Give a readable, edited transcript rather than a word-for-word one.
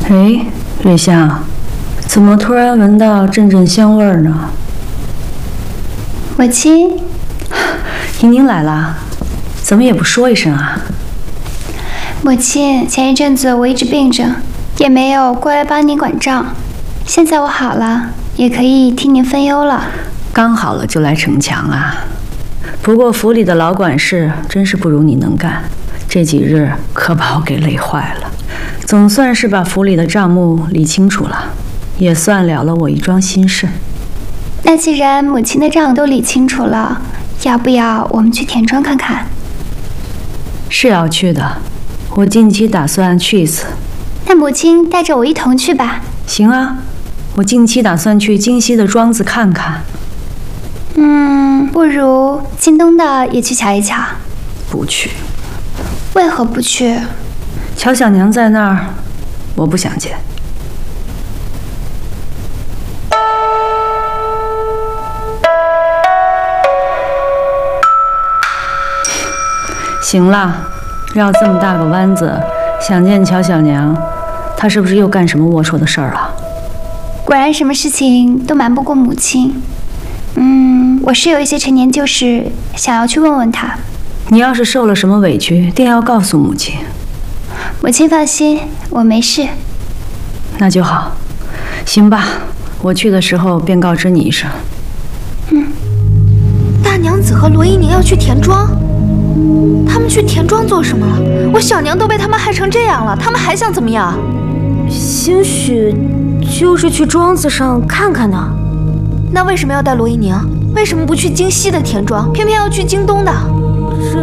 哎，瑞香，怎么突然闻到阵阵香味儿呢？ 母亲， 莹莹来了，怎么也不说一声啊？ 母亲，前一阵子我一直病着，也没有过来帮您管账。现在我好了，也可以替您分忧了。 刚好了就来逞强啊！不过府里的老管事真是不如你能干，这几日可把我给累坏了。总算是把府里的账目理清楚了，也算了了我一桩心事。 那既然母亲的账都理清楚了，要不要我们去田庄看看？ 是要去的，我近期打算去一次。 那母亲带着我一同去吧。 行啊，我近期打算去京西的庄子看看。 不如京东的也去瞧一瞧。 不去。 为何不去？ 乔小娘在那儿，我不想见。行了，绕这么大个弯子，想见乔小娘，她是不是又干什么龌龊的事儿了？ 果然什么事情都瞒不过母亲。我是有一些陈年旧事想要去问问她。 你要是受了什么委屈，定要告诉母亲。 母亲放心，我没事。 那就好。行吧，我去的时候便告知你一声。 大娘子和罗一宁要去田庄，他们去田庄做什么？我小娘都被他们害成这样了，他们还想怎么样？ 兴许就是去庄子上看看呢。 那为什么要带罗一宁？为什么不去京西的田庄，偏偏要去京东的？